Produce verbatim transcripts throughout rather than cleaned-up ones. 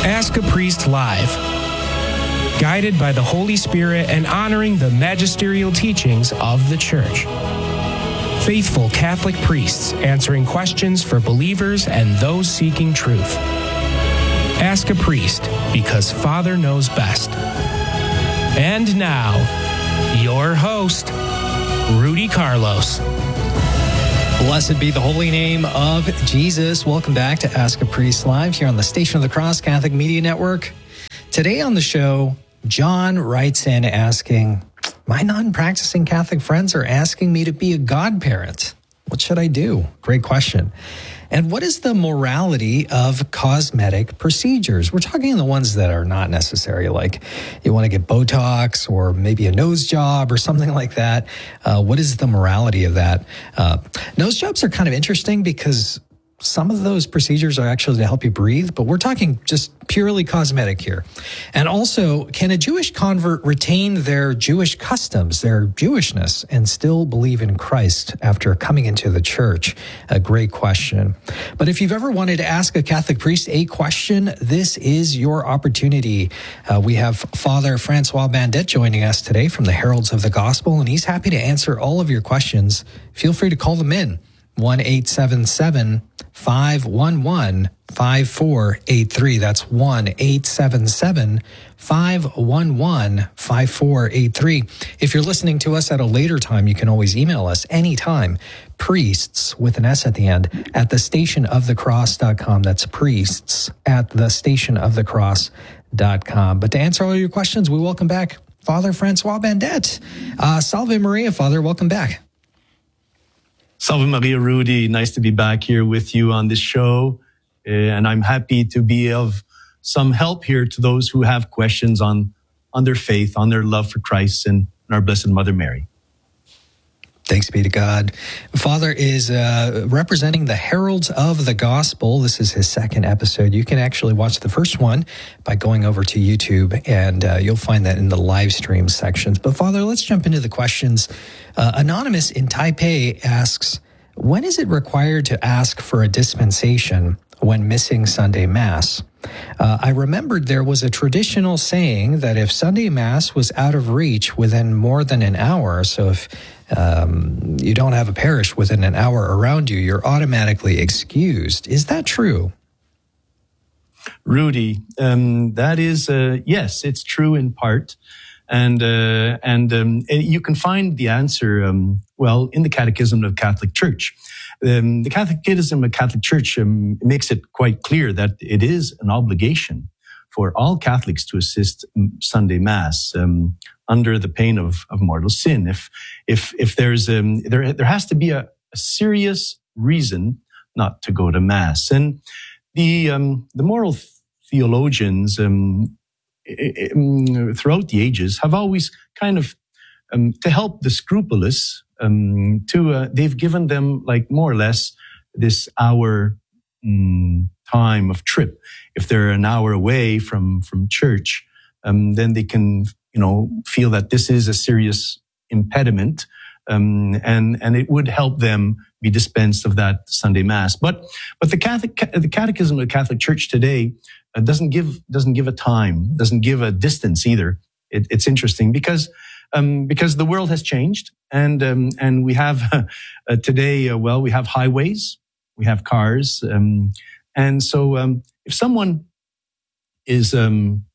Ask a Priest Live. Guided by the Holy Spirit and honoring the magisterial teachings of the Church. Faithful Catholic priests answering questions for believers and those seeking truth. Ask a Priest, because Father knows best. And now, your host, Rudy Carlos. Blessed be the holy name of Jesus. Welcome back to Ask a Priest Live here on the Station of the Cross Catholic Media Network. Today on the show, John writes in asking, my non-practicing Catholic friends are asking me to be a godparent. What should I do? Great question. And what is the morality of cosmetic procedures? We're talking the ones that are not necessary, like you want to get Botox or maybe a nose job or something like that. Uh, what is the morality of that? Uh, nose jobs are kind of interesting because some of those procedures are actually to help you breathe, but we're talking just purely cosmetic here. And also, can a Jewish convert retain their Jewish customs, their Jewishness, and still believe in Christ after coming into the church? A great question. But if you've ever wanted to ask a Catholic priest a question, this is your opportunity. Uh, we have Father Francois Bandet joining us today from the Heralds of the Gospel, and he's happy to answer all of your questions. Feel free to call them in. one eight seven seven, five one one, five four eight three. That's one eight seven seven, five one one, five four eight three. If you're listening to us at a later time, you can always email us anytime. Priests, with an S at the end, at the station of the cross dot com. That's priests at the station of the cross dot com. But to answer all your questions, we welcome back Father Francois Bandet. Uh, Salve Maria, Father. Welcome back. Salve Maria, Rudy. Nice to be back here with you on this show. Uh, and I'm happy to be of some help here to those who have questions on, on their faith, on their love for Christ and our Blessed Mother Mary. Thanks be to God. Father is uh, representing the Heralds of the Gospel. This is his second episode. You can actually watch the first one by going over to YouTube, and uh, you'll find that in the live stream sections. But Father, let's jump into the questions. Uh, Anonymous in Taipei asks, when is it required to ask for a dispensation when missing Sunday Mass? Uh, I remembered there was a traditional saying that if Sunday Mass was out of reach within more than an hour, so if um, you don't have a parish within an hour around you, you're automatically excused. Is that true? Rudy, um, that is, uh, yes, it's true in part. And uh, and um, you can find the answer, um, well, in the Catechism of the Catholic Church. Um, the Catechism of the Catholic Church um, makes it quite clear that it is an obligation for all Catholics to assist Sunday Mass um, under the pain of, of mortal sin. If if if there's um, there there has to be a, a serious reason not to go to Mass, and the um, the moral theologians um, throughout the ages have always kind of um, to help the scrupulous. Um, to uh, they've given them like more or less this hour um, time of trip. If they're an hour away from from church, um, then they can you know feel that this is a serious impediment, um, and and it would help them be dispensed of that Sunday Mass. But but the Catholic the Catechism of the Catholic Church today uh, doesn't give doesn't give a time, doesn't give a distance either. It, it's interesting because. Um, because the world has changed, and um, and we have uh, uh, today. Uh, well, we have highways, we have cars, um, and so um, if someone is um,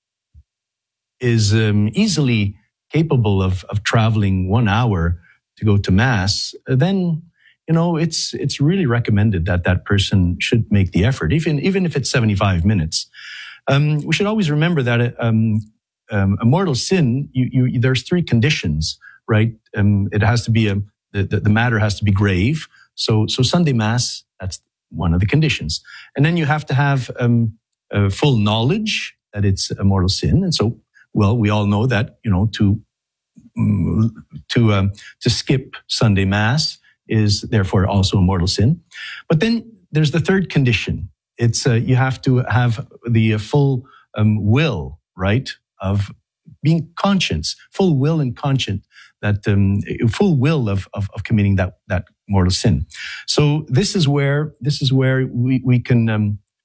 is um, easily capable of of traveling one hour to go to Mass, then you know it's it's really recommended that that person should make the effort, even even if it's seventy-five minutes. Um, we should always remember that. Um, Um, a mortal sin, you, you, there's three conditions, right? Um, it has to be a the, the, the matter has to be grave. So, so Sunday Mass, that's one of the conditions. And then you have to have um, uh, full knowledge that it's a mortal sin. And so, well, we all know that you know to um, to um, to skip Sunday Mass is therefore also a mortal sin. But then there's the third condition. It's uh, you have to have the uh, full um, will, right? Of being conscious, full will and conscience, that um, full will of, of of committing that that mortal sin. So this is where this is where we we can um,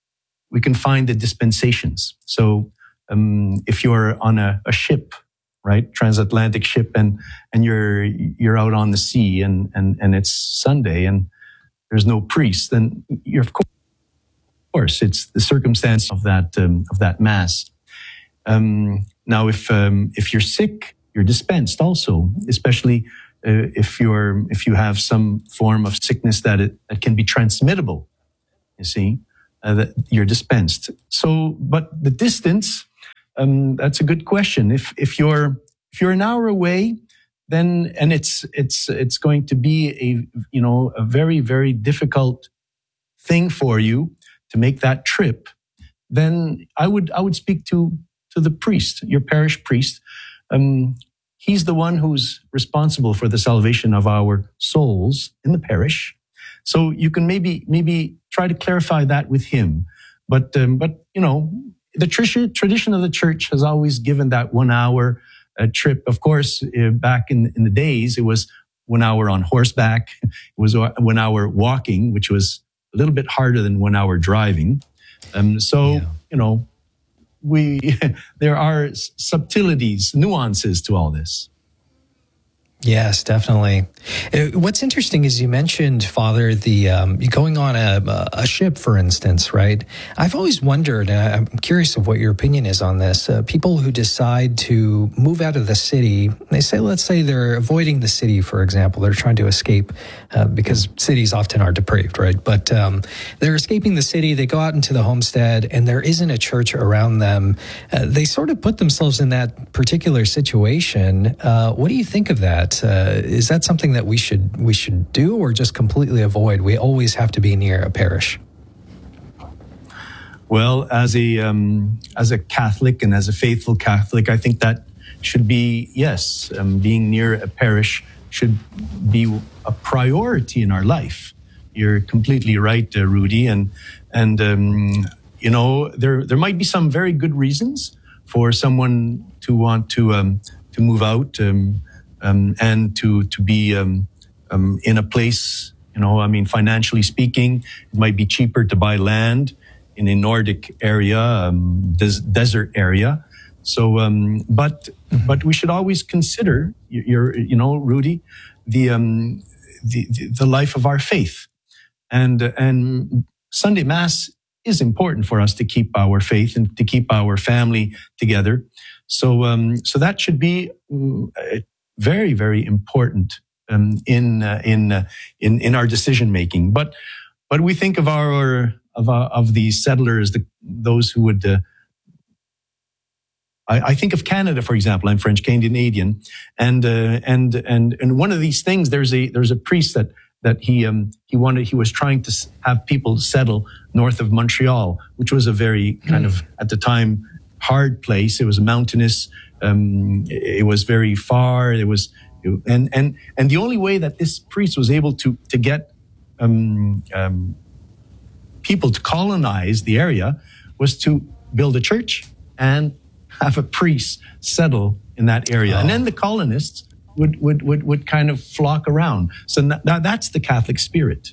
we can find the dispensations. So um, if you're on a, a ship, right, transatlantic ship, and and you're you're out on the sea, and and and it's Sunday, and there's no priest, then you're of course it's the circumstance of that um, of that mass. Um, now, if um, if you're sick, you're dispensed also, especially uh, if you're if you have some form of sickness that it that can be transmittable. You see, uh, that you're dispensed. So, but the distance, um, that's a good question. If if you're if you're an hour away, then and it's it's it's going to be a you know a very very difficult thing for you to make that trip, then I would I would speak to to the priest, your parish priest. Um, he's the one who's responsible for the salvation of our souls in the parish. So you can maybe maybe try to clarify that with him. But um, but you know the tradition tradition of the church has always given that one hour uh, trip. Of course, uh, back in in the days, it was one hour on horseback. It was one hour walking, which was a little bit harder than one hour driving. Um, so yeah. you know we there are subtleties, nuances to all this. Yes, definitely. What's interesting is you mentioned, Father, the um, going on a, a ship, for instance, right? I've always wondered, and I'm curious of what your opinion is on this. Uh, people who decide to move out of the city, they say, let's say they're avoiding the city, for example. They're trying to escape uh, because cities often are depraved, right? But um, they're escaping the city. They go out into the homestead, and there isn't a church around them. Uh, they sort of put themselves in that particular situation. Uh, what do you think of that? Uh, is that something that we should we should do, or just completely avoid? We always have to be near a parish. Well, as a um, as a Catholic and as a faithful Catholic, I think that should be yes. Um, being near a parish should be a priority in our life. You're completely right, uh, Rudy, and and um, you know there there might be some very good reasons for someone to want to um, to move out. Um, Um, and to to be um, um, in a place, you know, I mean, financially speaking, it might be cheaper to buy land in a Nordic area, um, des- desert area. So, um, but mm-hmm. but we should always consider, your, you know, Rudy, the um, the the life of our faith, and and Sunday Mass is important for us to keep our faith and to keep our family together. So, um, so that should be Uh, very, very important um, in uh, in uh, in in our decision making. But but we think of our of our, of the settlers, the those who would. Uh, I, I think of Canada, for example. I'm French Canadian, and uh, and and and one of these things. There's a there's a priest that that he um he wanted he was trying to have people settle north of Montreal, which was a very kind mm. of at the time hard place. It was a mountainous. Um, it was very far. It was, and and and the only way that this priest was able to to get um, um, people to colonize the area was to build a church and have a priest settle in that area, oh. and then the colonists would would would would kind of flock around. So that, that's the Catholic spirit.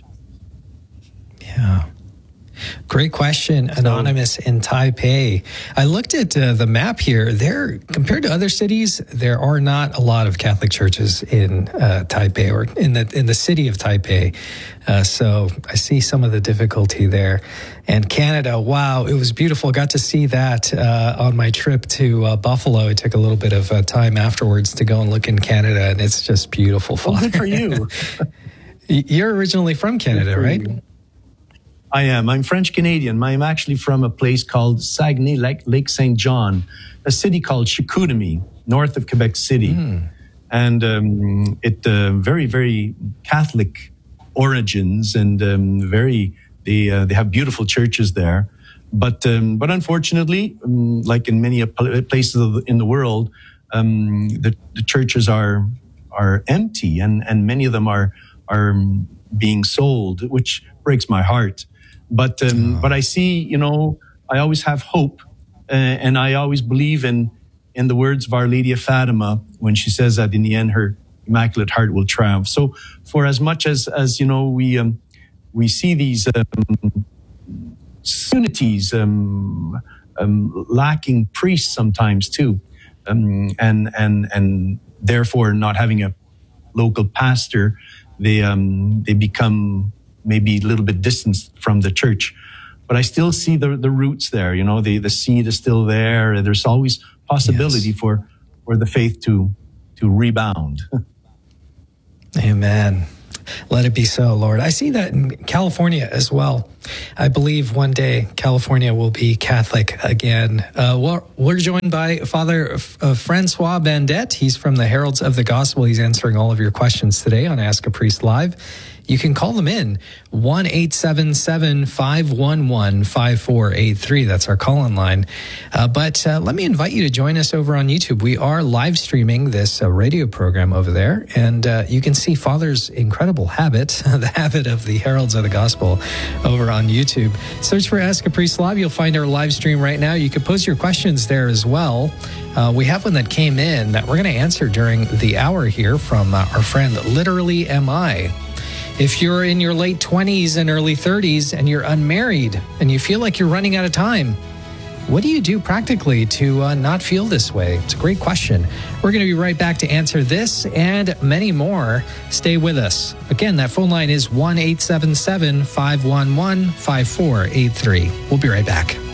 Yeah. Great question, Anonymous in Taipei. I looked at uh, the map here. There, compared to other cities, there are not a lot of Catholic churches in uh, Taipei or in the in the city of Taipei. Uh, so I see some of the difficulty there. And Canada, wow, it was beautiful. Got to see that uh, on my trip to uh, Buffalo. I took a little bit of uh, time afterwards to go and look in Canada, and it's just beautiful. Well, good for you. You're originally from Canada, right? You. I am. I'm French Canadian. I'm actually from a place called Saguenay, Lake, Lake Saint John, a city called Chicoutimi, north of Quebec City. Mm. And um, it uh, very, very Catholic origins, and um, very they uh, they have beautiful churches there. But um, but unfortunately, um, like in many places in the world, um, the, the churches are are empty, and, and many of them are are being sold, which breaks my heart. But um, oh. but I see, you know, I always have hope, uh, and I always believe in in the words of Our Lady of Fatima when she says that in the end her Immaculate Heart will triumph. So for as much as as you know we um, we see these um, unities, um, um, lacking priests sometimes too, um, and and and therefore not having a local pastor, they um, they become maybe a little bit distant from the church. But I still see the the roots there. You know, the the seed is still there. There's always possibility yes. for for the faith to to rebound. Amen. Let it be so, Lord. I see that in California as well. I believe one day California will be Catholic again. Uh, we're, we're joined by Father uh, Francois Bandette. He's from the Heralds of the Gospel. He's answering all of your questions today on Ask a Priest Live. You can call them in, one eight seven seven, five one one, five four eight three. That's our call-in line. Uh, but uh, let me invite you to join us over on YouTube. We are live streaming this uh, radio program over there, and uh, you can see Father's incredible habit, the habit of the Heralds of the Gospel, over on YouTube. Search for Ask a Priest Live. You'll find our live stream right now. You can post your questions there as well. Uh, we have one that came in that we're going to answer during the hour here from uh, our friend Literally Am I. If you're in your late twenties and early thirties and you're unmarried and you feel like you're running out of time, what do you do practically to uh, not feel this way? It's a great question. We're going to be right back to answer this and many more. Stay with us. Again, that phone line is one eight seven seven, five one one, five four eight three. We'll be right back.